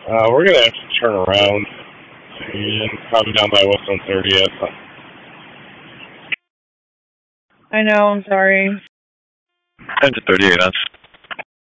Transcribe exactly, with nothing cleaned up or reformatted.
Uh, we're gonna have to turn around and probably down by West one thirtieth. I know, I'm sorry. ten to thirty-eight, that's